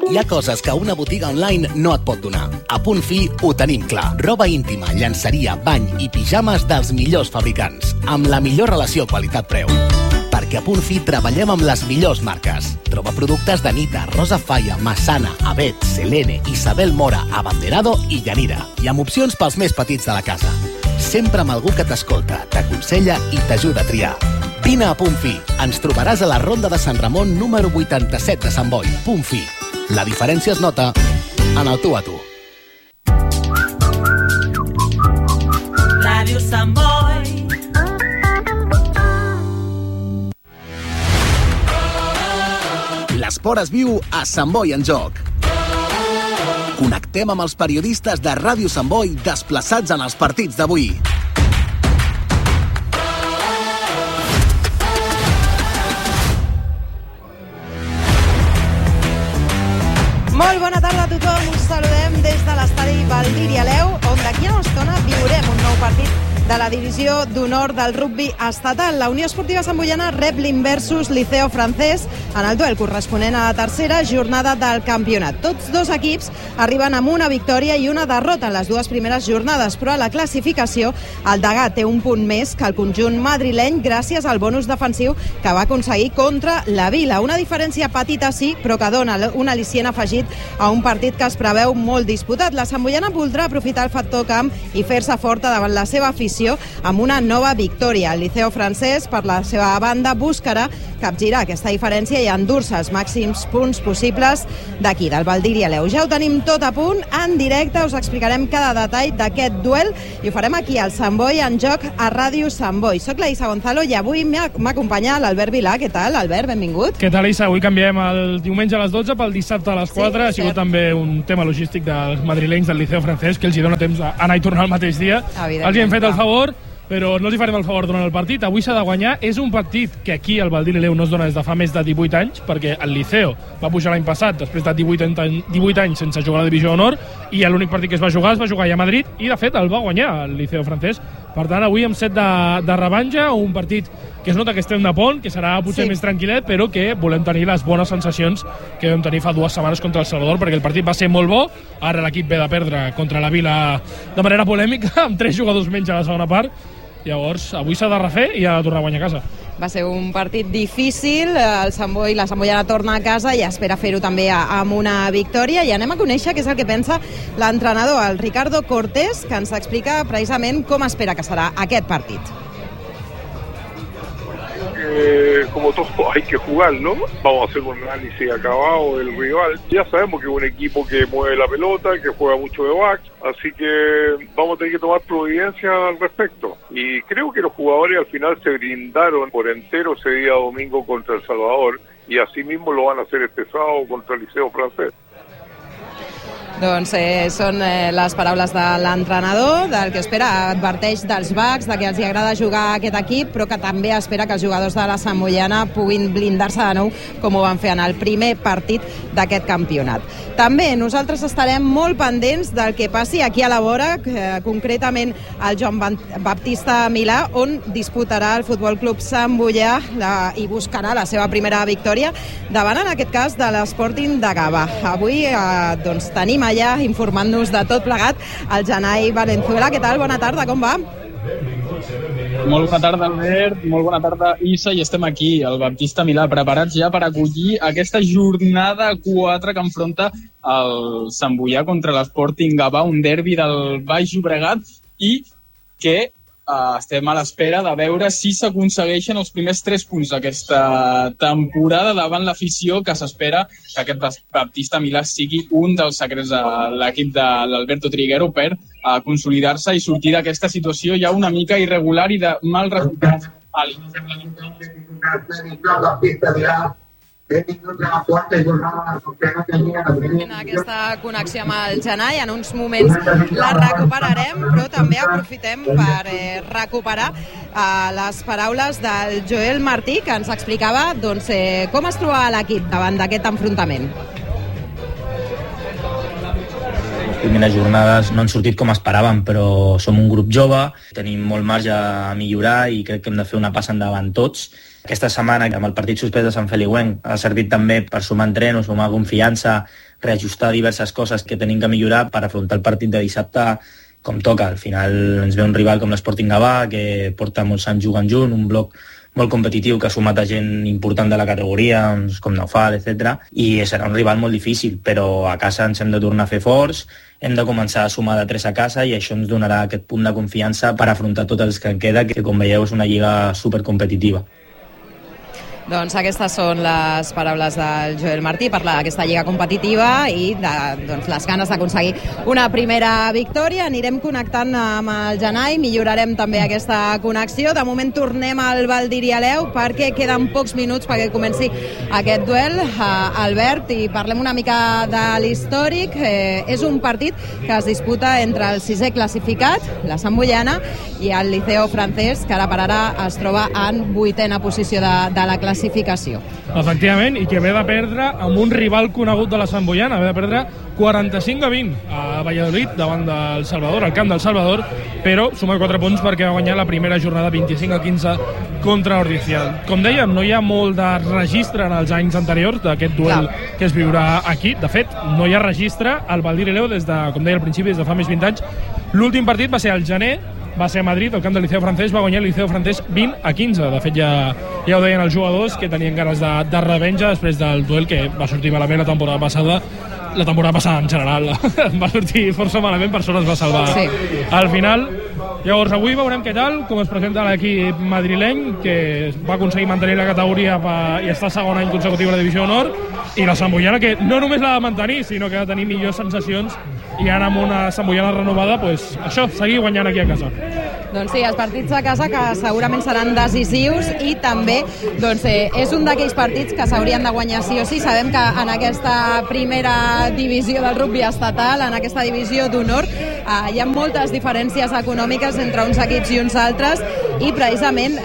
Hi ha coses que una botiga online no et pot donar. A Punt Fi ho tenim clar. Roba íntima, llenceria, bany i pijames dels millors fabricants, amb la millor relació qualitat-preu. Perquè a Punt Fi treballem amb les millors marques. Troba productes d'Anita, Rosa Falla, Massana, Avet, Selene, Isabel Mora, Abanderado i Yanira. I amb opcions pels més petits de la casa. Sempre amb algú que t'escolta, t'aconsella i t'ajuda a triar. Vine a Punt Fi. Ens trobaràs a la Ronda de Sant Ramon número 87 de Sant Boi. Punt Fi. La diferència es nota en el tu a tu. Ràdio Sant Boi. L'esport es viu a Sant Boi en Joc. Connectem amb els periodistes de Ràdio Sant Boi desplaçats en els partits d'avui. Molt bona tarda a tothom, us saludem des de l'estadi Valdir i Aleu, on d'aquí a una estona viurem un nou partit de la divisió d'honor del rugbi estatal. La Unió Esportiva Santboiana rep l'Inversus Liceo Francès en el duel corresponent a la tercera jornada del campionat. Tots dos equips arriben amb una victòria i una derrota en les dues primeres jornades, però a la classificació el Degà té un punt més que el conjunt madrileny gràcies al bonus defensiu que va aconseguir contra la Vila. Una diferència petita sí, però que dona un al·licient afegit a un partit que es preveu molt disputat. La Santboiana voldrà aprofitar el factor camp i fer-se forta davant la seva afició amb una nova victòria. El Liceo Francès, per la seva banda, buscarà capgirar aquesta diferència i endur-se els màxims punts possibles d'aquí, del Valdir i Aleu. Ja ho tenim tot a punt, en directe, us explicarem cada detall d'aquest duel i ho farem aquí al Sant Boi en Joc a Ràdio Sant Boi. Soc la Isa Gonzalo i avui m'acompanya l'Albert Vilà. Què tal, Albert? Benvingut. Què tal, Isa? Avui canviem el diumenge a les 12 pel dissabte a les 4. Ha sigut també un tema logístic dels madrilenys del Liceo Francès, que els hi dona temps d'anar i tornar el mateix dia. Els hi hem fet el favor, però no els hi farem el favor durant el partit. Avui s'ha de guanyar. És un partit que aquí al Valdir i Aleu no es dona des de fa més de 18 anys, perquè el Liceo va pujar l'any passat després de 18 anys sense jugar a la divisió d'honor, i l'únic partit que es va jugar allà a Madrid, i de fet el va guanyar el Liceo Francès. Per tant, avui hem set de revanxa, un partit que es nota que estem de pont, que serà potser més tranquil·let, però que volem tenir les bones sensacions que vam tenir fa 2 setmanes contra el Salvador, perquè el partit va ser molt bo. Ara l'equip ve de perdre contra la Vila de manera polèmica, amb 3 jugadors menys a la segona part. Llavors, avui s'ha de refer i ha de tornar a guanyar a casa. Va ser un partit difícil, el Sant Boi, la Santboiana torna a casa i espera fer-ho també amb una victòria. I anem a conèixer què és el que pensa l'entrenador, el Ricardo Cortés, que ens explica precisament com espera que serà aquest partit. Como todo hay que jugarlo, vamos a hacer un análisis acabado del rival. Ya sabemos que es un equipo que mueve la pelota, que juega mucho de back, así que vamos a tener que tomar providencia al respecto. Y creo que los jugadores al final se brindaron por entero ese día domingo contra El Salvador, y así mismo lo van a hacer este sábado contra el Liceo Francés. Doncs són les paraules de l'entrenador, del que espera, adverteix dels backs, de que els agrada jugar a aquest equip, però que també espera que els jugadors de la Santboiana puguin blindar-se de nou, com ho van fer en el primer partit d'aquest campionat. També nosaltres estarem molt pendents del que passi aquí a la vora, concretament al Joan Baptista Milà, on disputarà el Futbol Club Santboià i buscarà la seva primera victòria davant, en aquest cas, de l'Sporting de Gavà. Avui tenim allà informant-nos de tot plegat el Janai Valenzuela. Què tal? Bona tarda, com va? Molt bona tarda, Albert, molt bona tarda, Isa, i estem aquí, al Baptista Milà, preparats ja per acollir aquesta jornada 4 que enfronta el Santboià contra l'Sporting Gavà, un derbi del Baix Llobregat, i que estem a l'espera de veure si s'aconsegueixen els primers 3 punts d'aquesta temporada davant l'afició, que s'espera que aquest Baptista Milà sigui un dels secrets de l'equip de l'Alberto Triguero per consolidar-se i sortir d'aquesta situació ja una mica irregular i de mal resultats. Aquesta connexió amb el Janai, en uns moments la recuperarem, però també aprofitem per recuperar les paraules del Joel Martí, que ens explicava com es troba l'equip davant d'aquest enfrontament. Les primeres jornades no han sortit com esperàvem, però som un grup jove, tenim molt marge a millorar i crec que hem de fer una passa endavant tots. Aquesta setmana, amb el partit suspès de Sant Feliuenc, ha servit també per sumar entrenos, sumar confiança reajustar diverses coses que tenim que millorar per afrontar el partit de dissabte com toca. Al final ens ve un rival com l'Sporting Gavà, que porta molts anys jugant junt, un bloc molt competitiu que ha sumat a gent important de la categoria, com Naufal, etc. I serà un rival molt difícil, però a casa ens hem de tornar a fer forts, hem de començar a sumar de 3 a casa i això ens donarà aquest punt de confiança per afrontar tot el que en queda, que com veieu és una lliga supercompetitiva. Doncs aquestes són les paraules del Joel Martí per aquesta lliga competitiva i les ganes d'aconseguir una primera victòria. Anirem connectant amb el Janai, millorarem també aquesta connexió. De moment tornem al Valdir i Aleu perquè queden pocs minuts perquè comenci aquest duel. Albert, i parlem una mica de l'històric. És un partit que es disputa entre el 6è classificat, la Santboiana, i el Liceo Francès, que ara per ara es troba en 8a posició de la classificació. Efectivament, i que ve de perdre amb un rival conegut de la Santboiana, ve de perdre 45-20 a Valladolid davant del Salvador, al camp del Salvador, però suma 4 punts perquè va guanyar la primera jornada 25-15 contra Ordizia. Com dèiem, no hi ha molt de registre en els anys anteriors d'aquest duel que es viurà aquí. De fet, no hi ha registre al Valdir i Aleu des de, com deia al principi, des de fa més 20 anys. L'últim partit va ser al gener, va ser a Madrid, al camp del Liceo Francès, va guanyar el Liceo Francès 20-15. De fet, ja ho deien els jugadors, que tenien ganes de revenja després del duel que va sortir malament la temporada passada. La temporada passada, en general, va sortir força malament, per sort es va salvar al final. Llavors, avui veurem què tal, com es presenta l'equip madrileny, que va aconseguir mantenir la categoria i està segon any consecutiu a la Divisió d'Honor, i la Santboiana, que no només l'ha de mantenir, sinó que ha de tenir millors sensacions, i ara amb una Santboiana renovada, doncs això, seguir guanyant aquí a casa. Doncs sí, els partits a casa que segurament seran decisius i també és un d'aquells partits que s'haurien de guanyar sí o sí. Sabem que en aquesta primera divisió del rugby estatal, en aquesta divisió d'honor, hi ha moltes diferències econòmiques entre uns equips i uns altres i precisament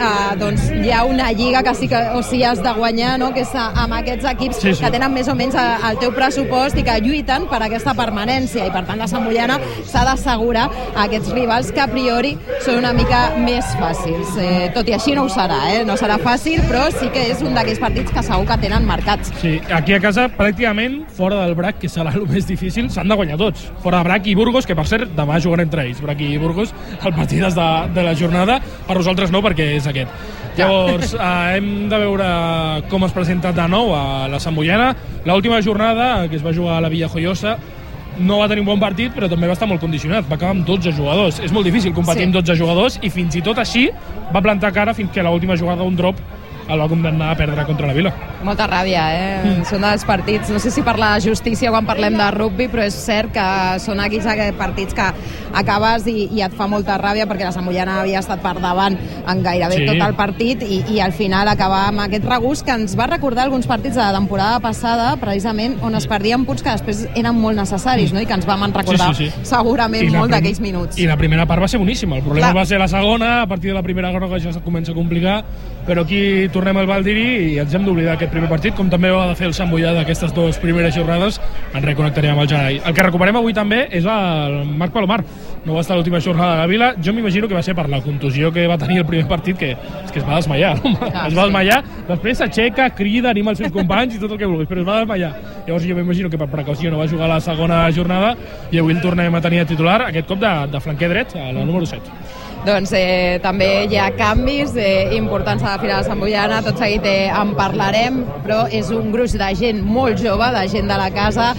hi ha una lliga que sí que has de guanyar, no? Que és amb aquests equips que tenen més o menys el teu pressupost i que lluiten per aquesta permanència, i per tant la Santboiana s'ha d'assegurar a aquests rivals que a priori són una mica més fàcils. Tot i així no ho serà, no serà fàcil, però sí que és un d'aquells partits que segur que tenen marcats. Sí, aquí a casa pràcticament fora del Brac, que serà el més difícil, s'han de guanyar tots. Fora de Brac i Burgos, que per cert demà juguen entre ells, Brac i Burgos, el partit de la jornada. Per nosaltres no, perquè és aquest. Llavors, hem de veure com es presenta de nou a la Santboiana. L'última jornada, que es va jugar a la Villa Joiosa, no va tenir un bon partit, però també va estar molt condicionat. Va acabar amb 12 jugadors. És molt difícil competir amb 12 jugadors i fins i tot així va plantar cara fins que l'última jugada d'un drop el va condemnar a perdre contra la Vila. Molta ràbia, Són dels partits, no sé si per la justícia quan parlem de rugby, però és cert que són aquells partits que acabes i et fa molta ràbia perquè la Santboiana havia estat per davant en gairebé tot el partit i al final acabar amb aquest regust que ens va recordar alguns partits de la temporada passada, precisament on es perdien punts que després eren molt necessaris, no? I que ens vam recordar segurament molt d'aquells minuts. I la primera part va ser boníssima, el problema va ser la segona, a partir de la primera groga ja es comença a complicar, però aquí tornem al Valdiri i ens hem d'oblidar aquest primer partit, com també va de fer el Santboià d'aquestes dues primeres jornades. Ens reconnectarem amb el Janai. El que recuperem avui també és el Marc Palomar. No va estar l'última jornada de la Vila. Jo m'imagino que va ser per la contusió que va tenir el primer partit, que és que es va desmaiar. Es va desmaiar, després s'aixeca, crida, anima els seus companys i tot el que vulguis, però es va desmaiar. Llavors jo m'imagino que per precaució no va jugar la segona jornada i avui el tornem a tenir a titular, aquest cop de flanquer dret, a la número 7. Doncs també hi ha canvis importants a la final de Santboiana, tot seguit en parlarem, però és un gruix de gent molt jove, de gent de la casa,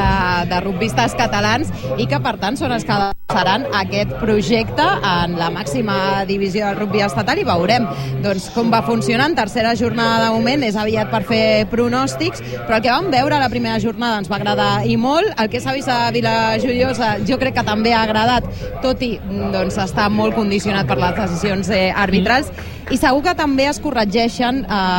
de rugbistes catalans, i que per tant són els que seran aquest projecte en la màxima divisió del rugby estatal, i veurem doncs, com va funcionant. Tercera jornada de moment, és aviat per fer pronòstics, però el que vam veure a la primera jornada ens va agradar i molt. El que s'ha vist a Vila Joiosa jo crec que també ha agradat, tot i doncs, està molt condicionat per les decisions arbitrals, i segur que també es corregeixen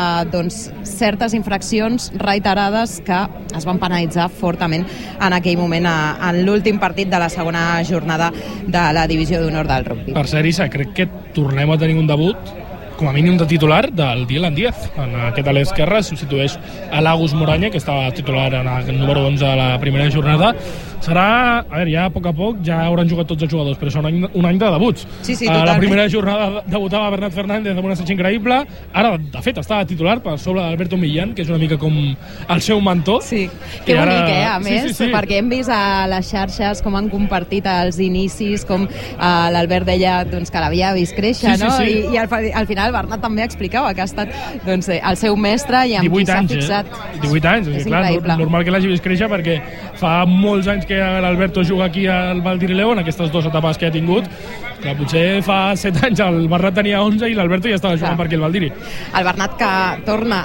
certes infraccions reiterades que es van penalitzar fortament en aquell moment en l'últim partit de la segona jornada de la divisió d'honor del rugby. Per cert, Issa, crec que tornem a tenir un debut com a mínim de titular del Dylan Díaz. En aquest a l'esquerra substitueix a l'Agus Moranya, que estava titular en el número 11 a la primera jornada. Serà, a veure, ja a poc ja hauran jugat tots els jugadors, però serà un any de debuts. Sí, a la primera jornada debutava Bernat Fernández amb un assaig increïble. Ara, de fet, estava titular per sobre d'Alberto Millán, que és una mica com el seu mentor. Sí, que bonic, a més, perquè hem vist a les xarxes com han compartit els inicis, com l'Albert deia que l'havia vist créixer, no? I al final Bernat també explicava que ha estat el seu mestre i amb qui s'ha fixat. 18 anys, és clar, normal que l'hagi vist créixer, perquè fa molts anys que l'Alberto juga aquí al Valdirileo en aquestes 2 etapes que ha tingut. Clar, potser fa 7 anys el Bernat tenia 11 i l'Alberto ja estava jugant per aquí al Valdiri. El Bernat que torna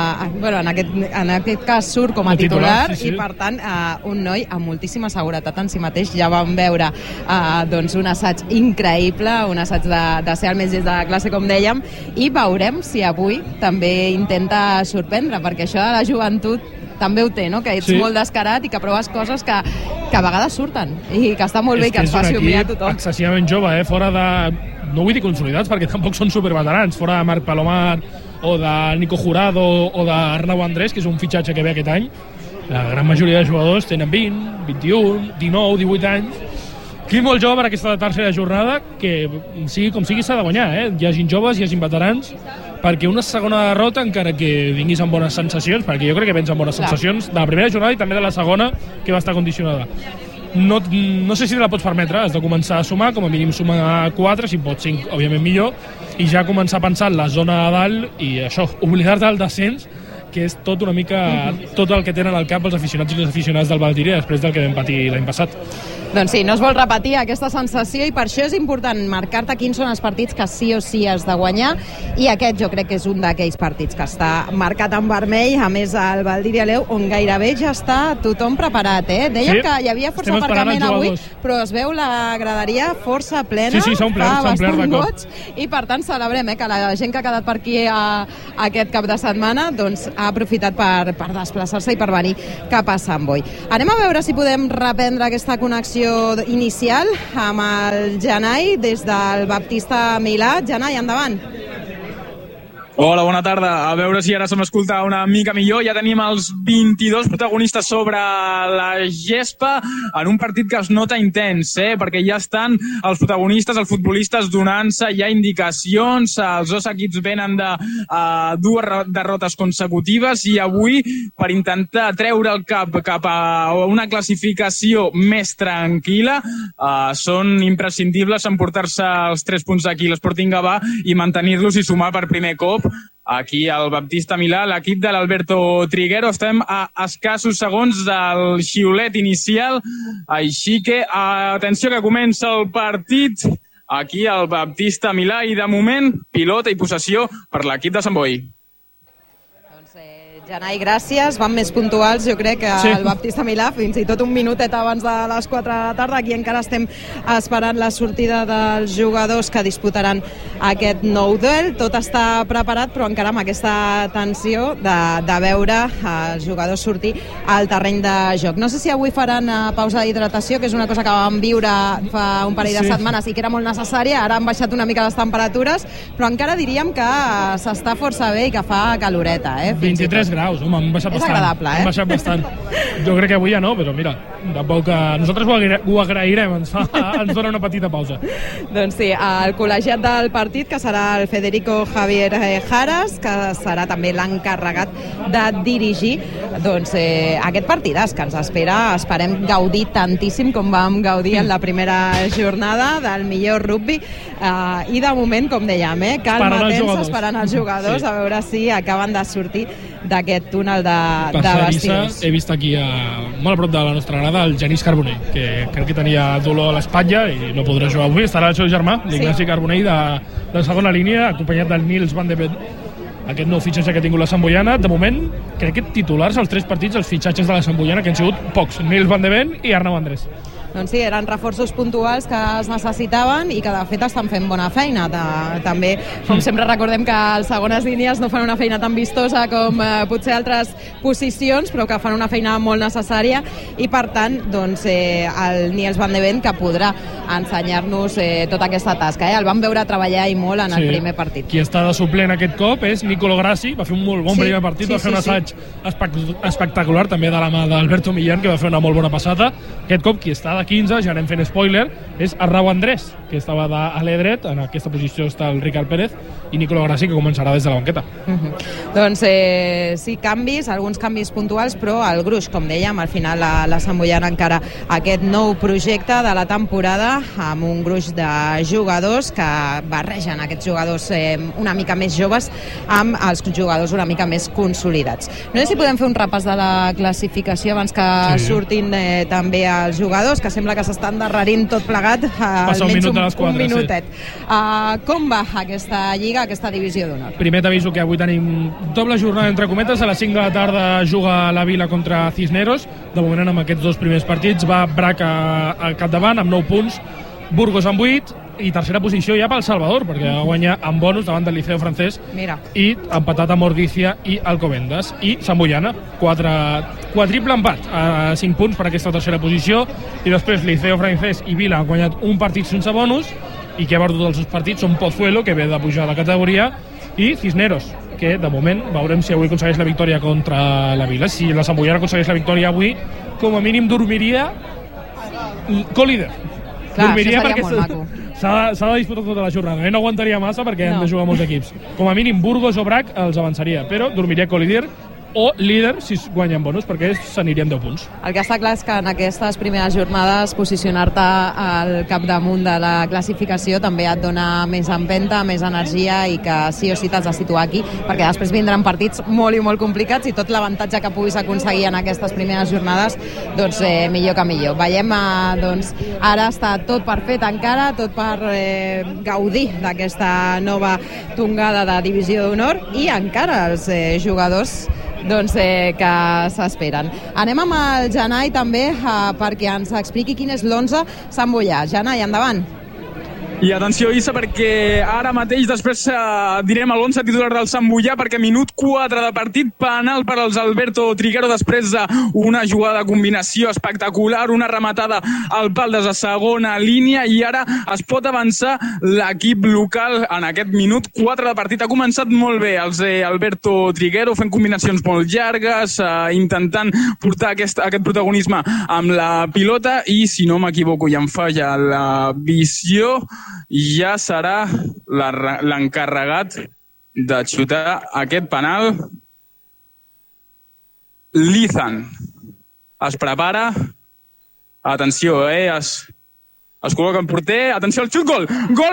en aquest cas surt com a titular, i per tant un noi amb moltíssima seguretat en si mateix. Ja vam veure un assaig increïble, un assaig de ser el més llest de la classe, com dèiem, i veurem si avui també intenta sorprendre, perquè això de la joventut també ho té, no? Que ets molt descarat i que proves coses que a vegades surten i que està molt bé que ens faci humiliar tothom. Excessivament jove, fora de... No vull dir consolidats, perquè tampoc són superveterans, fora de Marc Palomar o de Nico Jurado o d'Arnau Andrés, que és un fitxatge que ve aquest any. La gran majoria de jugadors tenen 20, 21, 19, 18 anys. Aquí molt jove per aquesta tercera jornada, que sigui com sigui s'ha de guanyar, Hi hagin joves, hi hagin veterans, perquè una segona derrota, encara que vinguis amb bones sensacions, perquè jo crec que vens amb bones sensacions de la primera jornada i també de la segona, que va estar condicionada. No sé si te la pots permetre, has de començar a sumar, com a mínim sumar 4, si pots 5, òbviament millor, i ja començar a pensar en la zona de dalt i això, oblidar-te del descens, que és tot una mica tot el que tenen al cap els aficionats i les aficionats del Valdirí després del que vam patir l'any passat. Doncs sí, no es vol repetir aquesta sensació i per això és important marcar-te quins són els partits que sí o sí has de guanyar, i aquest jo crec que és un d'aquells partits que està marcat en vermell, a més al Valdirileo, on gairebé ja està tothom preparat, Dèiem que hi havia força aparcament avui, però es veu la graderia força plena, s'ha omplert goig, i per tant celebrem que la gent que ha quedat per aquí aquest cap de setmana ha aprofitat per desplaçar-se i per venir cap a Sant Boi. Anem a veure si podem reprendre aquesta connexió inicial amb el Janai des del Baptista Milà. Janai, endavant. Hola, bona tarda. A veure si ara se m'escolta una mica millor. Ja tenim els 22 protagonistes sobre la gespa en un partit que es nota intens, perquè ja estan els protagonistes, els futbolistes, donant-se ja indicacions. Els dos equips venen de 2 derrotes consecutives i avui, per intentar treure el cap a una classificació més tranquil·la, són imprescindibles emportar-se els 3 punts d'aquí l'Sporting Gavà i mantenir-los i sumar per primer cop aquí al Baptista Milà, l'equip de l'Alberto Triguero. Estem a escassos segons del xiulet inicial, així que atenció que comença el partit aquí al Baptista Milà i de moment pilota i possessió per l'equip de Sant Boi. Janai, gràcies. Van més puntuals, jo crec, que el Baptista Milà, fins i tot un minutet abans de les 4 de la tarda. Aquí encara estem esperant la sortida dels jugadors que disputaran aquest nou duel. Tot està preparat, però encara amb aquesta tensió de veure els jugadors sortir al terreny de joc. No sé si avui faran pausa d'hidratació, que és una cosa que vam viure fa un parell de setmanes i que era molt necessària. Ara han baixat una mica les temperatures, però encara diríem que s'està força bé i que fa caloreta. 23 graus, home, han baixat bastant. És agradable, Han baixat bastant. Jo crec que avui ja no, però mira, tampoc nosaltres ho agrairem, ens dona una petita pausa. Doncs sí, el col·legiat del partit, que serà el Federico Javier Jaras, que serà també l'encarregat de dirigir aquest partidàs que ens espera. Esperem gaudir tantíssim com vam gaudir en la primera jornada del millor rugbi, i de moment, com dèiem, calma tensa, esperant els jugadors a veure si acaben de sortir d'aquest túnel de vestidors. He vist aquí molt a prop de la nostra grada el Genís Carbonell, que crec que tenia dolor a l'espatlla i no podrà jugar avui. Estarà el seu germà, l'Ignasi Carbonell, de segona línia, acompanyat del Nils Van de Ven, aquest nou fitxatge que ha tingut la Santboiana. De moment, crec que titulars als 3 partits, els fitxatges de la Santboiana, que han sigut pocs: Nils Van de Ven i Arnau Andrés. Doncs sí, eren reforços puntuals que es necessitaven i que de fet estan fent bona feina. També, com sempre recordem que les segones línies no fan una feina tan vistosa com potser altres posicions, però que fan una feina molt necessària, i per tant el Niels Van de Ven, que podrà ensenyar-nos tota aquesta tasca. El vam veure treballar i molt en el primer partit. Qui està de suplent aquest cop és Nicolo Grassi, va fer un molt bon primer partit, va fer un assaig espectacular, també de la mà d'Alberto Millán, que va fer una molt bona passada. Aquest cop qui està de 15, ja anem fent spoiler, és Arnau Andrés, que estava a l'edret, en aquesta posició està el Ricard Pérez, i Nicolo Grassi, que començarà des de la banqueta. Doncs sí, canvis, alguns canvis puntuals, però el gruix, com dèiem, al final la Santboiana encara aquest nou projecte de la temporada amb un gruix de jugadors que barregen aquests jugadors una mica més joves amb els jugadors una mica més consolidats. No sé si podem fer un repàs de la classificació abans que surtin també els jugadors, que sembla que s'estan darrerint tot plegat. Passa un minut de les 4. Un minutet. Com va aquesta lliga, aquesta divisió d'honor? Primer t'aviso que avui tenim doble jornada entre cometes. A les 5 de la tarda juga la Vila contra Cisneros. De moment, amb aquests dos primers partits va Braca al capdavant amb 9 punts, Burgos amb 8 i tercera posició ja pel Salvador, perquè va guanyar amb bonus davant del Liceo Francès. Mira. I empatat amb Ordizia i Alcobendas. I Santboiana, quadriple empat a 5 punts per aquesta tercera posició, i després Liceo Francès i Vila han guanyat un partit sense bonus, i que ha perdut els seus partits són Pozuelo, que ve de pujar de categoria, i Cisneros, que de moment veurem si avui aconsegueix la victòria contra la Vila. Si la Santboiana aconsegueix la victòria avui, com a mínim dormiria co-líder. Clar, dormiria, això seria molt maco. S'ha de disputar tota la jornada. No aguantaria massa perquè han de jugar molts equips. Com a mínim Burgos o Brac els avançaria, però dormiria co-líder o líder si guanyen bonus, perquè s'anirien 10 punts. El que està clar és que en aquestes primeres jornades posicionar-te al capdamunt de la classificació també et dona més empenta, més energia, i que sí o sí t'has de situar aquí, perquè després vindran partits molt i molt complicats, i tot l'avantatge que puguis aconseguir en aquestes primeres jornades, doncs millor que millor. Veiem, doncs, ara està tot per fet encara, tot per gaudir d'aquesta nova tongada de divisió d'honor, i encara els jugadors que s'esperen. Anem amb el Janai també perquè ens expliqui quin és l'11 santboià. Janai, endavant. I atenció, Issa, perquè ara mateix després direm l'11 titular del Santboià, perquè minut 4 de partit, penal per als Alberto Triguero després d'una jugada de combinació espectacular, una rematada al pal des de segona línia, i ara es pot avançar l'equip local en aquest minut 4 de partit. Ha començat molt bé els Alberto Triguero, fent combinacions molt llargues, intentant portar aquest protagonisme amb la pilota, i si no m'equivoco i em falla la visió, ja serà l'encarregat de xutar aquest penal. Lizan es prepara, atenció, es col·loca en porter, atenció al xut, gol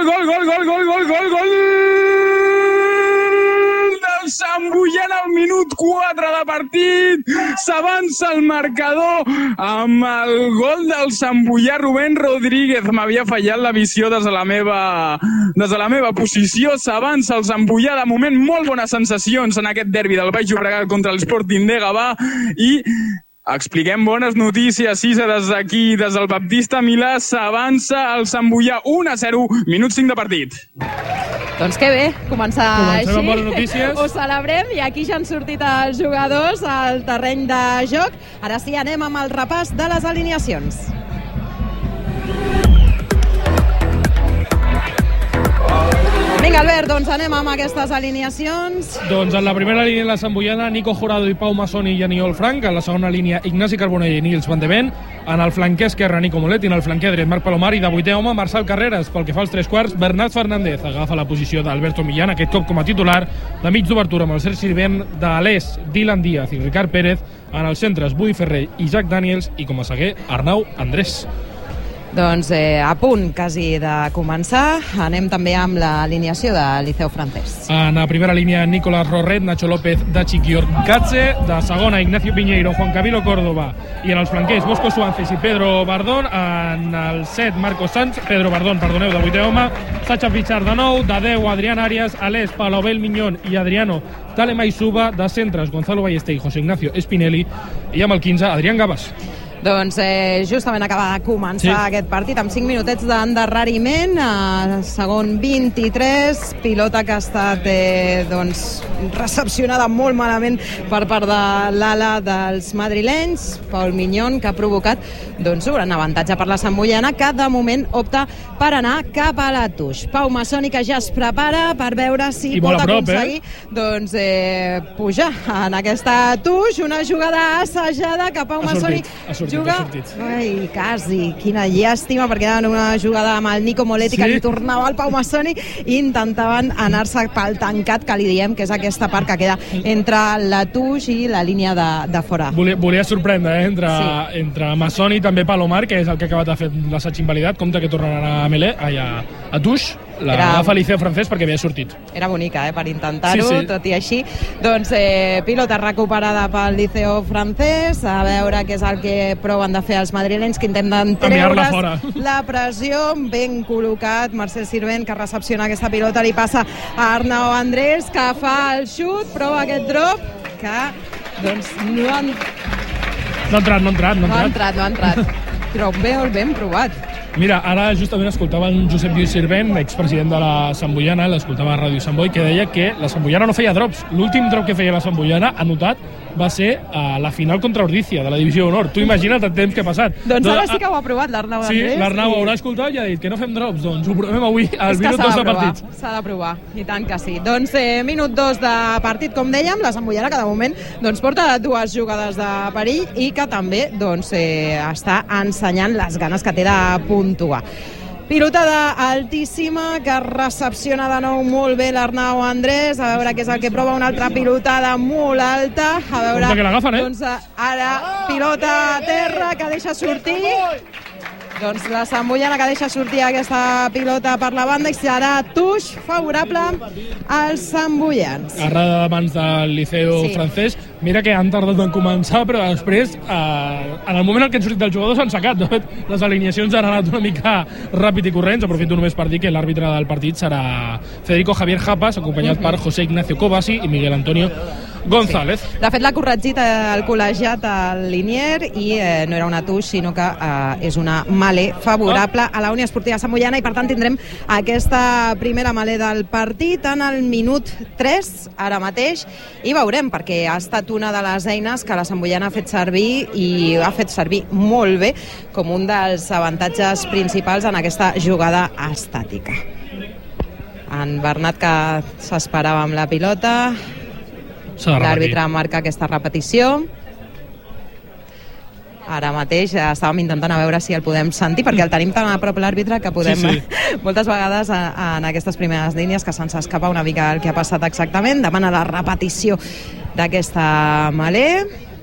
del Santboià al minut 4 de partit. S'avança el marcador amb el gol del Santboià. Rubén Rodríguez, m'havia fallat la visió des de la meva posició. S'avança el Santboià, de moment molt bones sensacions en aquest derbi del Baix Llobregat contra l'Sporting de Gavà, i expliquem bones notícies, Cisa, des d'aquí, des del Baptista Milà. S'avança el Santboià 1-0, minut 5 de partit. Doncs que bé, començar així. Comencem amb bones notícies. Ho celebrem, i aquí ja han sortit els jugadors al terreny de joc. Ara sí, anem amb el repàs de les alineacions. Vinga, Albert, doncs anem amb aquestes alineacions. Doncs en la primera línia la Santboiana, Nico Jurado i Pau Massoni i Aniol Frank. En la segona línia, Ignasi Carbonell i Nils Van de Ven. En el flanquer esquerre, Nico Molet, i en el flanquer dret, Marc Palomar, i de vuitè home, Marçal Carreras. Pel que fa als tres quarts, Bernat Fernández agafa la posició d'Alberto Millán, aquest cop com a titular. De mig d'obertura amb el Sergi Rivent, de l'est, Dylan Díaz i Ricard Pérez. En els centres, Budi Ferrer i Jack Daniels, i com a seguer, Arnau Andrés. Doncs a punt quasi de començar. Anem també amb l'alineació de Liceo Francés. En la primera línia, Nicolás Rorret, Nacho López, Dachi Giorgatze. De segona, Ignacio Piñeiro, Juan Camilo Córdoba. I en els flanquers, Bosco Suances i Pedro Bardón. En el 7, Marcos Sanz, Pedro Bardón, perdoneu, de vuitè home. Sacha Pichard de 9, de 10, Adrián Arias, a l'est, Palobel Miñón i Adriano Talema i Suba. De centres, Gonzalo Ballester i José Ignacio Espinelli. I amb el 15, Adrián Gabas. Doncs justament acaba de començar aquest partit amb 5 minutets d'endarreriment, segon 23, pilota que ha estat recepcionada molt malament per part de l'ala dels madrilenys, Pol Miñón, que ha provocat un gran avantatge per la Santboiana, que de moment opta per anar cap a la touche. Pau Massoni, que ja es prepara per veure si pot aconseguir pujar en aquesta touche, una jugada assajada que Pau Massoni juga... Ai, quasi, quina llàstima, perquè era una jugada amb el Nico Moletti, que li tornava al Pau Massoni i intentaven anar-se pel tancat, que li diem que és aquesta part que queda entre la touche i la línia de fora. Volia sorprendre, entre Massoni i també Palomar, que és el que ha acabat de fer l'assaig invalidat, compte que tornarà a Melé, a touche, agafa el Liceo francès perquè havia sortit. Era bonica, per intentar-ho, tot i així. Doncs pilota recuperada pel Liceo francès, a veure què és el que proven de fer els madrilenys, que intenten treure's la pressió. Ben col·locat Marcel Sirvent, que recepciona aquesta pilota, li passa a Arnau Andrés, que fa el xut, prova aquest drop, que no ha entrat. Però ben provat. Mira, ara justament escoltava en Josep Lluís Sirvent, expresident de la Santboiana, l'escoltava a Ràdio Sant Boi, que deia que la Santboiana no feia drops. L'últim drop que feia la Santboiana, anotat, va ser a la final contra Ordizia, de la Divisió d'Honor. Tu imagina't el temps que ha passat. Doncs ara sí que ho ha provat l'Arnau Andrés. Sí, l'Arnau haurà escoltat i ha dit que no fem drops. Doncs ho provem avui al minut 2 de partit. S'ha de provar, i tant que sí. Doncs minut 2 de partit, com dèiem, la Santboiana, que de moment porta 2 jugades de perill i que també està ensenyant les ganes que té de puntuar. Pilotada altíssima, que recepciona de nou molt bé l'Arnau Andrés, a veure què és el que prova, una altra pilotada molt alta, a veure, ara pilota a terra, que deixa sortir, doncs la Santboiana que deixa sortir aquesta pilota per la banda i serà touche favorable als santboians. Errada de mans del Liceo francès. Mira que han tardat en començar, però després, en el moment en què han sortit dels jugadors, s'han secat. De fet, les alineacions han anat una mica ràpid i corrents. Aprofito només per dir que l'àrbitre del partit serà Federico Javier Japas, acompanyat per José Ignacio Cobasi i Miguel Antonio González. De fet, l'ha corregit el col·legiat al Linier i no era una touche, sinó que és una malé favorable a la Unió Esportiva Santboiana i per tant tindrem aquesta primera malé del partit en el minut 3 ara mateix i veurem, perquè ha estat una de les eines que la Santboiana ha fet servir i ha fet servir molt bé com un dels avantatges principals en aquesta jugada estàtica. En Bernat, que s'esperava amb la pilota, l'àrbitre marca aquesta repetició. Ara mateix estàvem intentant a veure si el podem sentir, perquè el tenim tan a prop l'àrbitre que podem moltes vegades en aquestes primeres línies que se'ns escapa una mica el que ha passat exactament. Demana la repetició d'aquesta malé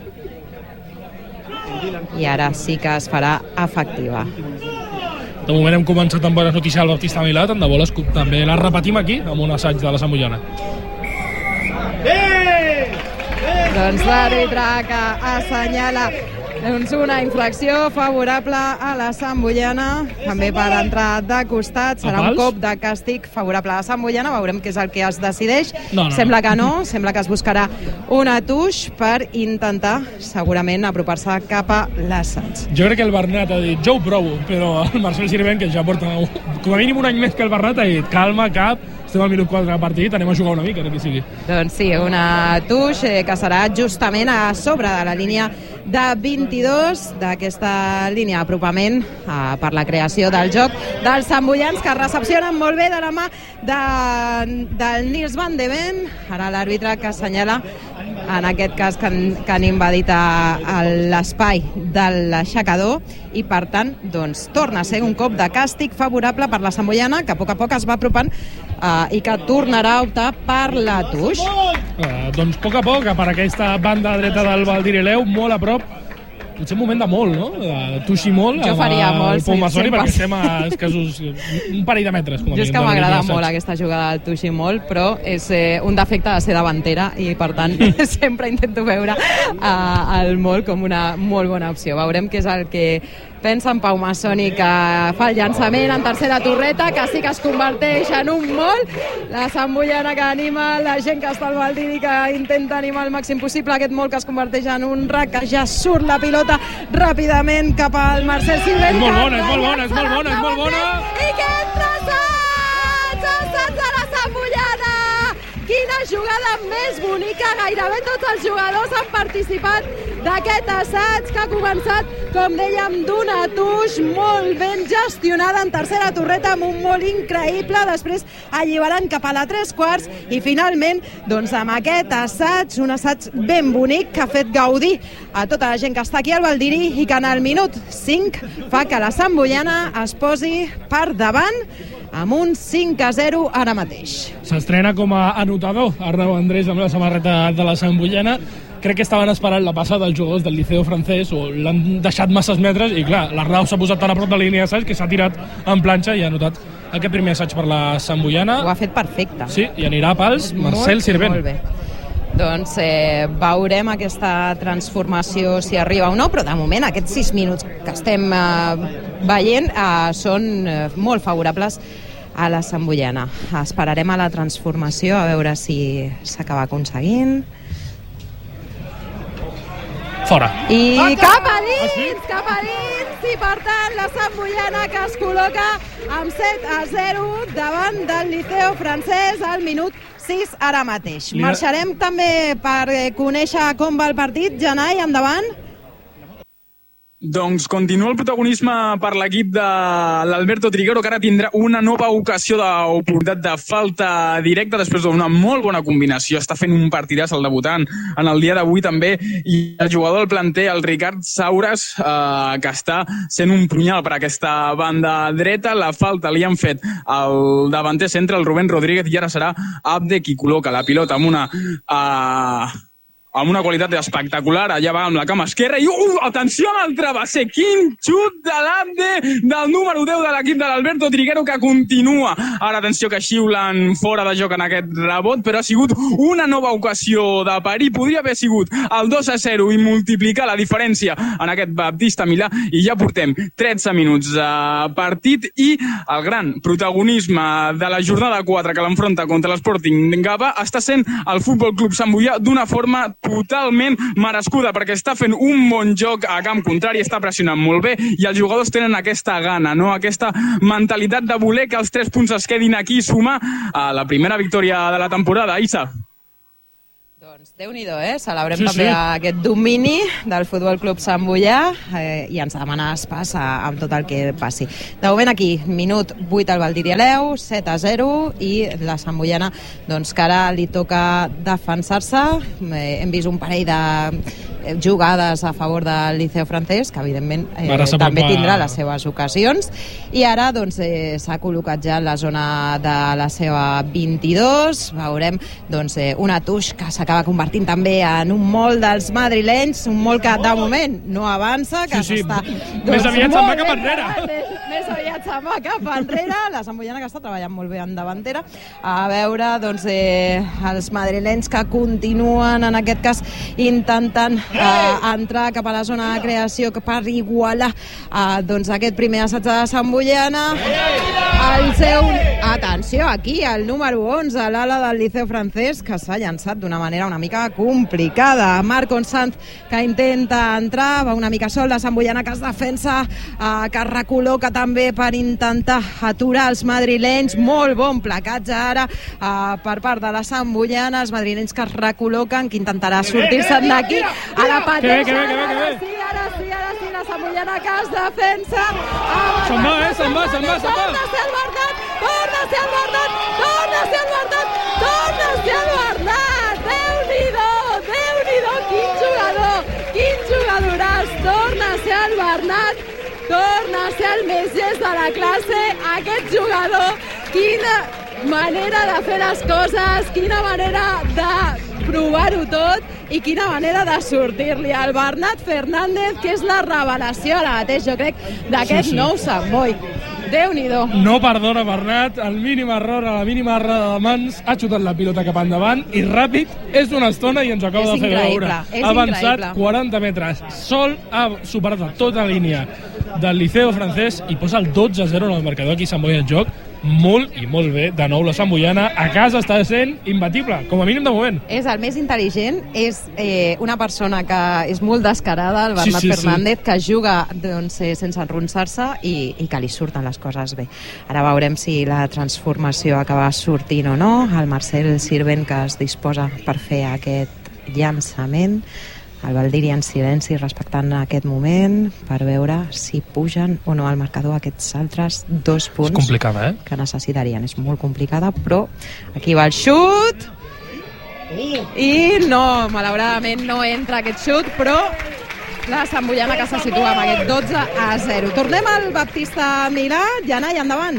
i ara sí que es farà efectiva. De moment hem començat amb bones notícies al Baptista Milà, tant de bo també la repetim aquí amb un assaig de la Santboiana. Doncs l'àrbitre que assenyala una infracció favorable a la Santboiana, també per entrar de costat, serà un cop de càstig favorable a la Santboiana, veurem què és el que es decideix. Sembla que no, sembla que es buscarà una touche per intentar segurament apropar-se cap a l'assaig. Jo crec que el Bernat ha dit, jo ho provo, però el Marcel Sirvent, que ja porta com a mínim un any més que el Bernat, ha dit, calma, cap, estem al minut 4 del partit, anem a jugar una mica, que sigui. Doncs sí, una touche que serà justament a sobre de la línia de 22 d'aquesta línia d'apropament per la creació del joc dels santboians, que recepcionen molt bé de la mà del Nils van de Ven. Ara l'àrbitre que assenyala en aquest cas que han invadit l'espai de l'aixecador i per tant doncs torna a ser un cop de càstig favorable per la Santboiana, que a poc es va apropant i que tornarà a optar per la touche. Doncs a poc, per aquesta banda dreta del Valdir-Eleu, molt a prop. Potser un moment de molt, no? De touche molt. Jo faria molt, sí. Perquè estem a escassos un parell de metres. Jo és que m'agrada molt aquesta jugada del touche molt, però és un defecte de ser davantera i per tant sempre intento veure el molt com una molt bona opció. Veurem què és el que pensa en Pau Massoni, que fa el llançament en tercera torreta, que sí que es converteix en un molt. La Santboiana que anima la gent que està al Valdir i que intenta animar el màxim possible aquest molt, que es converteix en un rack, que ja surt la pilota pilota ràpidament cap al Marcel Sirvent. És molt bona, és molt bona, és molt bona, és molt bona. I que entra Assaig de la Sambullana. Quina jugada més bonica, gairebé tots els jugadors han participat d'aquest assaig que ha començat, com dèiem, d'una tuix molt ben gestionada en tercera torreta amb un molt increïble, després alliberant cap a la 3/4 i finalment, doncs amb aquest assaig, un assaig ben bonic que ha fet gaudir a tota la gent que està aquí al Baldiri i que en el minut 5 fa que la Sambullana es posi per davant amb un 5-0 ara mateix. S'estrena com a anotador Arnau Andrés amb la samarreta de la Sambullana. Crec que estaven esperant la passada dels jugadors del Liceo francès o l'han deixat masses metres i clar, l'Arnau s'ha posat tan a prop de la línia d'assaig que s'ha tirat en planxa i ha anotat aquest primer assaig per la Sambullana. Ho ha fet perfecte. Sí, i anirà a pals Marcel Sirvent. Molt bé. Doncs veurem aquesta transformació si arriba o no, però de moment aquests 6 minuts que estem veient són molt favorables a la Sambullana. Esperarem a la transformació a veure si s'acaba aconseguint. Fora. I cap a dins, i per tant la Sambullana que es col·loca amb 7-0 davant del Liceo francès al minut 6 ara mateix. Marxarem també per conèixer com va el partit. Janai, endavant. Doncs continua el protagonisme per l'equip de l'Alberto Triguero, que ara tindrà una nova ocasió d'oportunitat de falta directa després d'una molt bona combinació. Està fent un partidàs el debutant en el dia d'avui també, i el jugador del planter, el Ricard Saures, que està sent un punyal per aquesta banda dreta. La falta li han fet el davanter centre, el Rubén Rodríguez, i ara serà Abde qui col·loca la pilota amb una qualitat espectacular, allà va amb la cama esquerra, i atenció amb el travesser, quin xut de l'Abde del número 10 de l'equip de l'Alberto Triguero, que continua. Ara atenció que xiulen fora de joc en aquest rebot, però ha sigut una nova ocasió de perill, podria haver sigut el 2-0 i multiplicar la diferència en aquest Baptista Milà, i ja portem 13 minuts de partit, i el gran protagonisme de la jornada 4 que l'enfronta contra l'Sporting Gavà està sent el Futbol Club Sambullà d'una forma totalment merescuda, perquè està fent un bon joc a camp contrari, està pressionant molt bé, i els jugadors tenen aquesta gana, no? Aquesta mentalitat de voler que els 3 punts es quedin aquí i sumar a la primera victòria de la temporada. Isa. Doncs Déu-n'hi-do, celebrem també aquest domini del Futbol Club Sambullà i ens demana pas amb tot el que passi. De moment aquí, minut 8 al Baldiri Aleu, 7-0, i la Sambullana, doncs que ara li toca defensar-se. Hem vist un parell de jugades a favor del Liceo francès, que evidentment també tindrà les seves ocasions, i ara doncs s'ha col·locat ja en la zona de la seva 22. Veurem doncs una tuix que s'acaba convertint també en un molt dels madrilenys, un molt que de moment no avança, que s'està... Més aviat se'n va cap enrere. Més aviat se'n va cap enrere. La Sambullana que està treballant molt bé en davantera. A veure, doncs, els madrilenys que continuen, en aquest cas, intentant entrar cap a la zona de creació per igualar doncs aquest primer assaig de la Sambullana. El seu... Atenció, aquí, el número 11, l'ala del Liceo francès, que s'ha llançat d'una manera una mica complicada. Marcon Sanz, que intenta entrar, va una mica sol, la Sambullana que es defensa, que es recol·loca també per intentar aturar els madrilenys. Molt bon placatge ara per part de la Sambullana, els madrilenys que es recol·loquen, que intentarà sortir-se'n d'aquí. Ara pateix, ara sí, la Sambullana que es defensa. Se'n va, se'n va. Torna a ser el Bernat! Déu-n'hi-do, quin jugadoràs! Torna a ser el Bernat, torna a ser el més llest de la classe, aquest jugador. Quina manera de fer les coses, quina manera de provar-ho tot i quina manera de sortir-li. El Bernat Fernández, que és la revelació ara mateix, jo crec, d'aquest nou Sant Boi. Déu-n'hi-do. No perdona Bernat, el mínim error, a la mínima errada de mans, ha xutat la pilota cap endavant i ràpid, és una estona i ens ho acaba de fer veure. Ha avançat 40 metres, sol ha superat tota la línia del Liceo francès i posa el 12-0 en el marcador aquí Sant Boi en joc. molt i molt bé. De nou la Santboiana a casa està sent imbatible, com a mínim de moment. És el més intel·ligent, és una persona que és molt descarada, el Bernat Fernández, que juga sense enronsar-se i que li surten les coses bé. Ara veurem si la transformació acaba sortint o no. El Marcel Sirvent, que es disposa per fer aquest llançament. El Valdiri en silenci respectant aquest moment per veure si pugen o no al marcador aquests altres 2 punts. És complicada, que necessitarien. És molt complicada, però aquí va el xut i no, malauradament no entra aquest xut, però la Santboiana que se situa amb aquest 12-0. Tornem al Baptista Milà. Janai, endavant.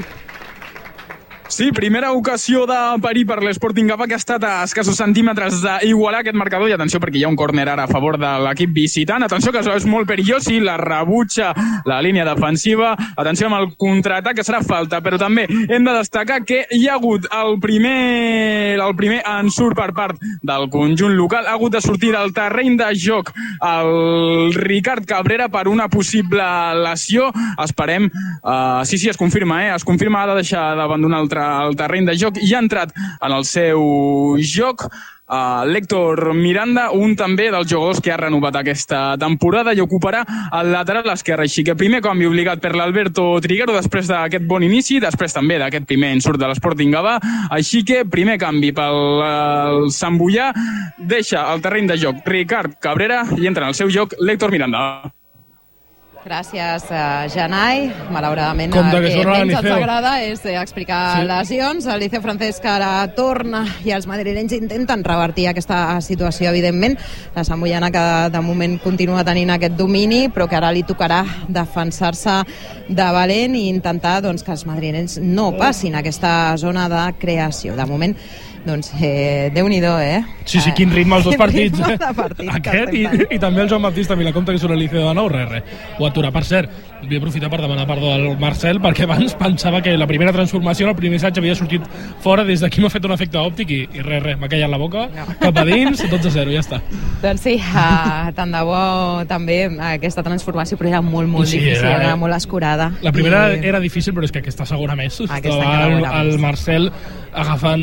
Sí, primera ocasió de perill per l'Sporting Gavà, que ha estat a escassos centímetres d'igualar aquest marcador. I atenció, perquè hi ha un córner ara a favor de l'equip visitant. Atenció, que és molt perillós i la rebutja la línia defensiva. Atenció amb el contraatac, que serà falta. Però també hem de destacar que hi ha hagut el primer ensurt per part del conjunt local. Ha hagut de sortir del terreny de joc el Ricard Cabrera per una possible lesió. Esperem... Sí, es confirma, es confirma, ha de deixar d'abandonar el terreny de joc i ha entrat en el seu joc l'Héctor Miranda, un també dels jugadors que ha renovat aquesta temporada i ocuparà el lateral esquerre. Així que primer canvi obligat per l'Alberto Triguero després d'aquest bon inici, després també d'aquest primer ensurt de l'Sporting Gavà. Així que primer canvi pel Santboià, deixa el terreny de joc Ricard Cabrera i entra en el seu joc l'Héctor Miranda. Gràcies, Janai. Malauradament, el que menys ens agrada és explicar lesions. El Liceu francès que ara torna i els madrilenys intenten revertir aquesta situació, evidentment. La Santboiana que de moment continua tenint aquest domini, però que ara li tocarà defensar-se de valent i intentar que els madrilenys no passin aquesta zona de creació. De moment, Déu-n'hi-do, Sí, quin ritme els dos partits. Aquest i també el Joan Baptista Milà, compte que surt el Liceu de nou, res. Ho atura. Per cert, vull aprofitar per demanar perdó al Marcel, perquè abans pensava que la primera transformació, el primer assaig havia sortit fora, des d'aquí m'ha fet un efecte òptic i res, m'ha callat la boca, cap a dins, 12-0, ja està. Doncs sí, tant de bo també aquesta transformació, però era molt difícil, era molt escurada. La primera era difícil, però és que aquesta segona més. Estava el Marcel agafant,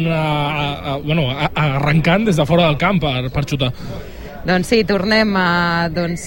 arrencant des de fora del camp per xutar. Doncs sí, tornem a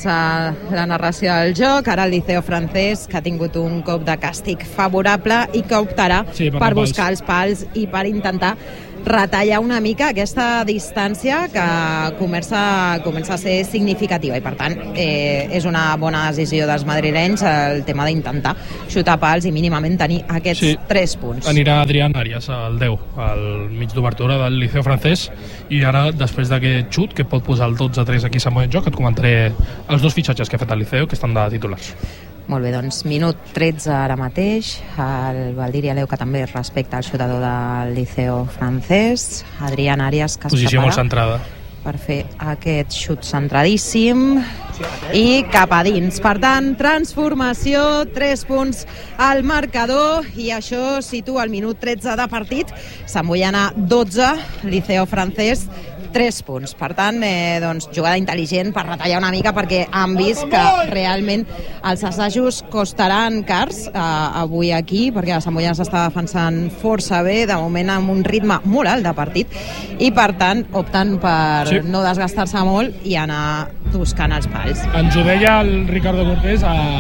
la narració del joc. Ara el Liceu francès, que ha tingut un cop de càstig favorable i que optarà per buscar els pals i per intentar retallar una mica aquesta distància que comença a ser significativa i per tant és una bona decisió dels madrilenys el tema d'intentar xutar pals i mínimament tenir aquests 3 punts. Anirà Adrián Arias al 10 al mig d'obertura del Liceu francès i ara després d'aquest xut que pot posar el 12-3 aquí a Sant Boi en joc et comentaré els 2 fitxatges que ha fet el Liceu que estan de titulars. Molt bé, doncs minut 13 ara mateix. El Valdiri Aleu, que també respecta el xutador del Liceu francès. Adrián Arias, que es posició molt centrada per fer aquest xut centradíssim i cap a dins. Per tant, transformació, 3 punts al marcador i això situa el minut 13 de partit. Santboiana 12, Liceu francès 3 punts. Per tant, jugada intel·ligent per retallar una mica perquè han vist que realment els assajos costaran cars avui aquí perquè la Santboiana s'està defensant força bé, de moment amb un ritme molt alt de partit i per tant opten per no desgastar-se molt i anar buscant els pals. Ens ho deia el Ricardo Cortés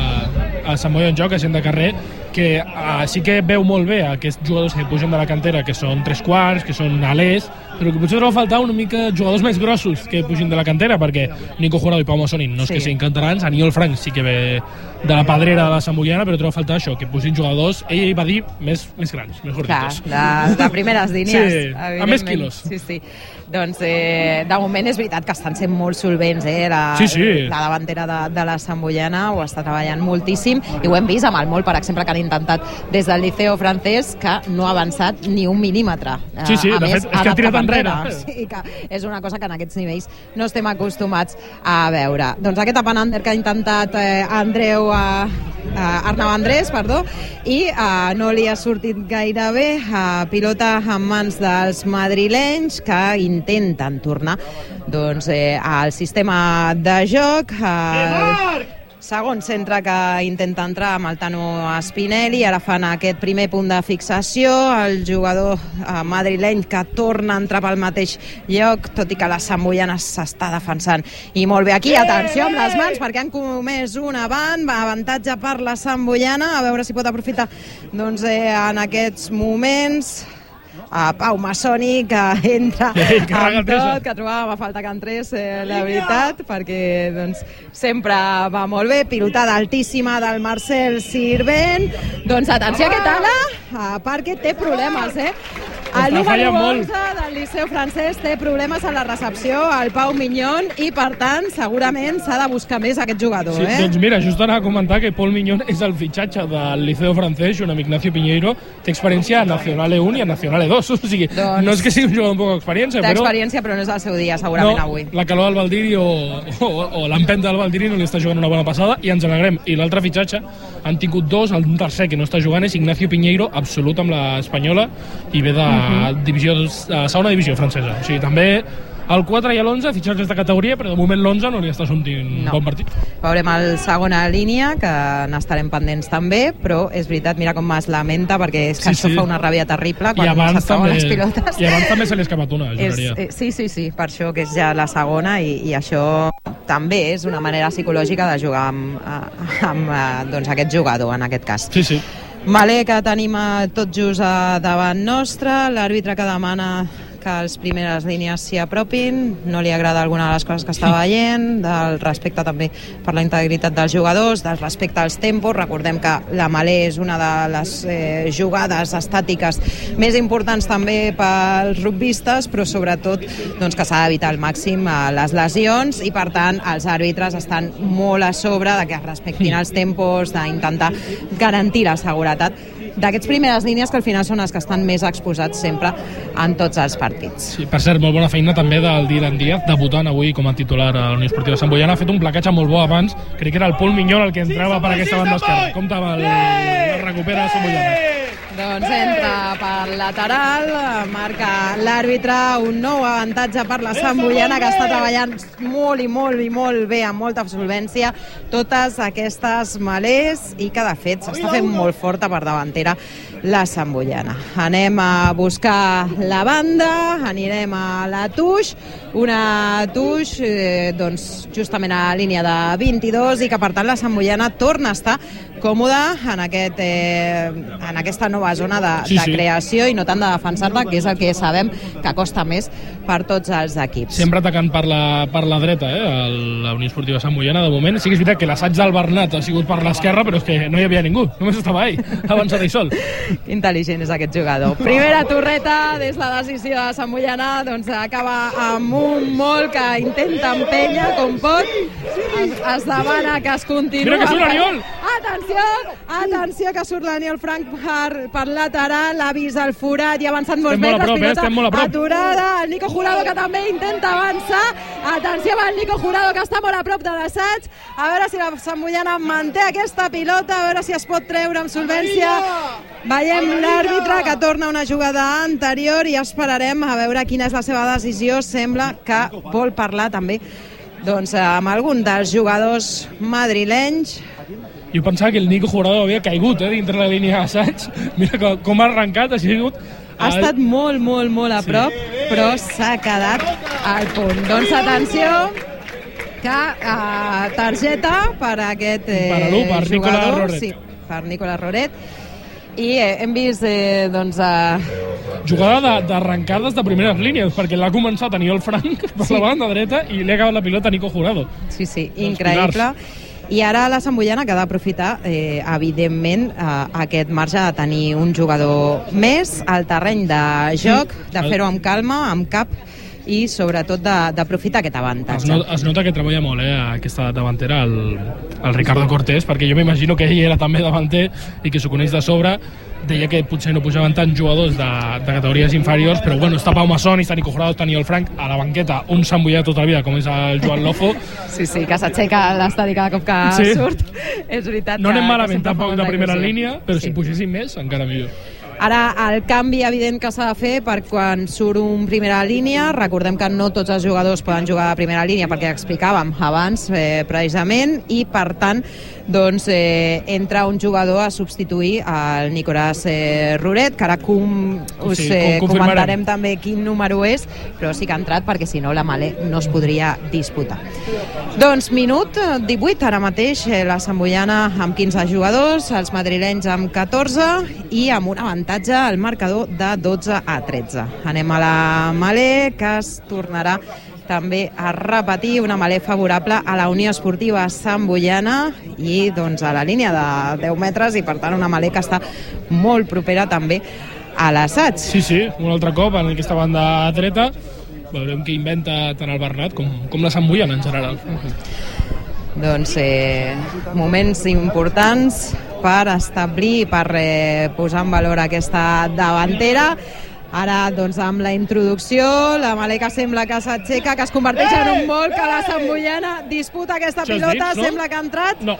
a Sant Boi en joc, a gent de carrer, que sí que veu molt bé aquests jugadors que pugen de la cantera, que són 3 quarts, que són alers, però que potser troba a faltar una mica jugadors més grossos que pugin de la cantera, perquè Nico Jurado i Pau Massonin no és que siguin canterans, Aniol Frank sí que ve de la pedrera de la Santboiana, però troba a faltar això, que pugin jugadors, ell va dir, més grans, més gorditos. De primeres línies. Sí, amb més quilos. Sí. Doncs de moment és veritat que estan sent molt solvents, la davantera de la Santboiana ho està treballant moltíssim i ho hem vist amb el molt, per exemple, que han intentat des del Liceu francès, que no ha avançat ni un mil·límetre. Sí, de fet, és que ha tirat enrere. Sí, que és una cosa que en aquests nivells no estem acostumats a veure. Doncs aquest apanander que ha intentat Arnau Andrés, i no li ha sortit gaire bé. Pilota en mans dels madrilenys que intenten tornar al sistema de joc. Segon centre que intenta entrar amb el Tano Spinelli, ara fan aquest primer punt de fixació, el jugador madrileny que torna a entrar pel mateix lloc, tot i que la Samboiana s'està defensant. I molt bé aquí, atenció amb les mans, perquè han comès un avantatge per la Samboiana, a veure si pot aprofitar en aquests moments. A Pau Massoni, que entra amb tot, que trobàvem a falta que entrés, la veritat, perquè sempre va molt bé. Pilotada altíssima del Marcel Sirvent. Atenció a aquest ala, perquè té problemes, El número 11 del Liceu francès té problemes a la recepció, el Pau Mignon, i per tant segurament s'ha de buscar més aquest jugador. Sí, doncs mira, just anava a comentar que Pol Mignon és el fitxatge del Liceu francès, junt amb Ignacio Piñeiro, té experiència a Nacional E1 i a Nacional E2, o sigui, no és que sigui un jugador amb poca experiència, té experiència, però no és el seu dia, segurament avui. La calor del Valdiri o l'empenta del Valdiri no li està jugant una bona passada i ens alegrem. I l'altre fitxatge, han tingut dos, el tercer que no està jugant és Ignacio Piñeiro, absolut amb l'Espanyola, i ve de segona divisió francesa. O sigui, també el 4 i l'11 fitxatges de categoria, però de moment l'11 no li està sortint bon partit. Veurem el segona línia, que n'estarem pendents també, però és veritat, mira com es lamenta, perquè és que això fa una ràbia terrible quan se't cauen les pilotes. I abans també se li ha escapat una, juraria. Sí, per això que és ja la segona, i això també és una manera psicològica de jugar amb aquest jugador, en aquest cas. Sí. Vale, que tenim tot just davant nostre, l'àrbitre que demana que les primeres línies s'hi apropin, no li agrada alguna de les coses que està veient, del respecte també per la integritat dels jugadors, del respecte als tempos. Recordem que la Malé és una de les jugades estàtiques més importants també pels rugbistes, però sobretot que s'ha d'evitar al màxim les lesions, i per tant els àrbitres estan molt a sobre de que es respectin els tempos, d'intentar garantir la seguretat d'aquests primeres línies, que al final són els que estan més exposats sempre en tots els partits. Sí, per cert, molt bona feina també del Dylan Díaz, debutant avui com a titular a la Unió Esportiva Samboiana. Ha fet un placatge molt bo abans, crec que era el Pol Mignon el que entrava per aquesta banda esquerra. Compte amb el recupera la Samboiana. Doncs entra per lateral, marca l'àrbitre, un nou avantatge per la Samboiana, que està treballant molt i molt bé, amb molta solvència, totes aquestes malers, i que de fet s'està fent molt forta per davantera la Samboiana. Anem a buscar la banda, anirem a la Tuix, una Tuix justament a la línia de 22, i que per tant la Samboiana torna a estar còmoda en aquesta nova zona de creació, i no tant de defensar-la, que és el que sabem que costa més per tots els equips. Sempre atacant per la dreta, la Unió Esportiva Samboiana, de moment. Sí que és veritat que l'assaig del Bernat ha sigut per l'esquerra, però és que no hi havia ningú, només estava ell, avançat i sol. Intel·ligent és aquest jugador. Primera torreta des de la decisió de Samboiana, acaba amb un molt que intenta empènyer com pot, es demana que es continua. Mira que surt l'Aniol! Atenció, que surt l'Aniol Frank per lateral, ha vist el forat i avançant molts metres, pilota aturada, el Nico Jurado, que també intenta avançar. Atenció amb el Nico Jurado, que està molt a prop de l'assaig, a veure si la Samboiana manté aquesta pilota, a veure si es pot treure amb solvència. Veiem l'àrbitre que torna una jugada anterior i esperarem a veure quina és la seva decisió. Sembla que vol parlar també amb algun dels jugadors madrilenys. Jo pensava que el Nico Jurado havia caigut dintre la línia d'assaig. Mira com ha arrencat, ha sigut... Ha estat molt a prop, però s'ha quedat al punt. Doncs atenció, que targeta per aquest jugador. Sí, per Nicolas Roret. I hem vist jugada d'arrencades de primeres línies, perquè l'ha començat Aniol Frank per la banda dreta i li ha acabat la pilota a Nico Jurado. Sí, increïble. I ara la Samboiana, que ha d'aprofitar evidentment aquest marge de tenir un jugador més al terreny de joc, de fer-ho amb calma, amb cap, i sobretot d'aprofitar aquest avantatge. Es nota que treballa molt aquesta davantera el Ricardo Cortés, perquè jo m'imagino que ell era també davanter i que s'ho coneix de sobre. Deia que potser no pujaven tants jugadors de categories inferiors, però bueno, està Pau Massoni, està Nico Jurado, està Aniol Frank, a la banqueta un samboià tota la vida, com és el Joan Lofo. Sí, que s'aixeca l'estadi cada cop que surt. És veritat. No anem malament tampoc de primera línia, però si pugessin més, encara millor. Ara, el canvi evident que s'ha de fer per quan surt un primera línia. Recordem que no tots els jugadors poden jugar a primera línia perquè explicàvem abans precisament, i per tant entra un jugador a substituir el Nicolás Ruret, que ara comentarem també quin número és, però sí que ha entrat perquè si no la Malé no es podria disputar. Doncs minut 18 ara mateix, la Santboiana amb 15 jugadors, els madrilenys amb 14 i amb un avantatge al marcador de 12-13. Anem a la Malé, que es tornarà també a repetir, una Malé favorable a la Unió Esportiva Santboiana i a la línia de 10 metres, i per tant una Malé que està molt propera també a l'assaig. Sí, un altre cop en aquesta banda dreta. Veurem què inventa tant el Bernat com la Santboiana en general. Moments importants per establir i per posar en valor aquesta davantera. Ara, amb la introducció, la Malé que sembla que s'aixeca, que es converteix en un gol, que la Santboiana disputa aquesta pilota, sembla que ha entrat. No.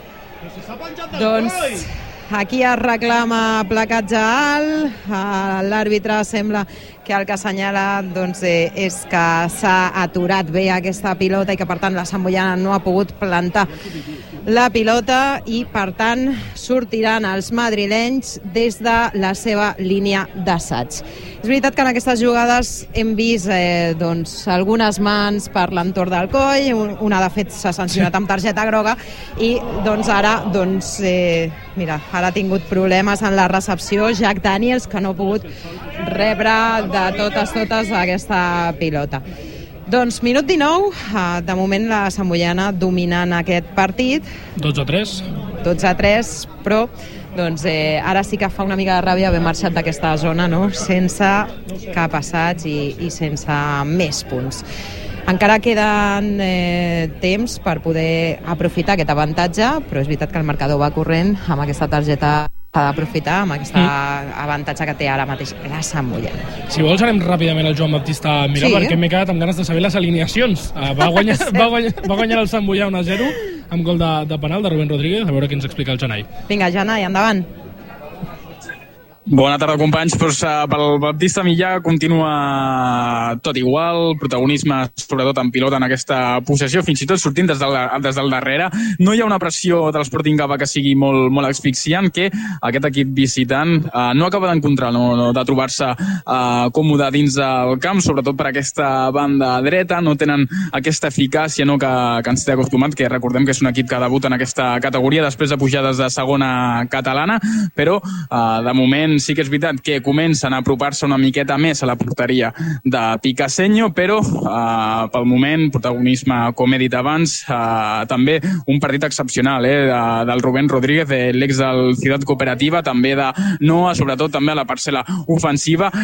Aquí es reclama placatge alt, l'àrbitre sembla que el que assenyala és que s'ha aturat bé aquesta pilota i que per tant la Santboiana no ha pogut plantar la pilota i per tant sortiran els madrilenys des de la seva línia d'assaig. És veritat que en aquestes jugades hem vist algunes mans per l'entorn del coll, una de fet s'ha sancionat amb targeta groga i ara ha tingut problemes en la recepció Jack Daniels, que no ha pogut rebre de totes aquesta pilota. Minut 19, de moment la Santboiana dominant aquest partit. 12-3, però ara sí que fa una mica de ràbia haver marxat d'aquesta zona, no? Sense cap assaig i sense més punts. Encara queden temps per poder aprofitar aquest avantatge, però és veritat que el marcador va corrent amb aquesta targeta. S'ha d'aprofitar amb aquest avantatge que té ara mateix la Santboiana. Si vols anem ràpidament al Joan Baptista Milà, perquè m'he quedat amb ganes de saber les alineacions. Va guanyar el Santboià 1-0 amb gol de penal de Rubén Rodríguez. A veure què ens explica el Janai. Vinga, Janai, endavant. Bona tarda, companys. Pel Baptista Milà continua tot igual, protagonisme sobretot en pilota en aquesta possessió, fins i tot sortint des del darrere. No hi ha una pressió de l'Sporting Gavà que sigui molt asfixiant, que aquest equip visitant no acaba d'encontrar, de trobar-se còmode dins del camp, sobretot per aquesta banda dreta. No tenen aquesta eficàcia que ens té acostumat, que recordem que és un equip que debuta en aquesta categoria després de pujades de segona catalana, però de moment sí que és veritat que comencen a apropar-se una miqueta més a la porteria de Picaseño, però pel moment, protagonisme, com he dit abans, també un partit excepcional del Rubén Rodríguez, l'ex del Ciutat Cooperativa, també de Noah, sobretot també a la parcel·la ofensiva,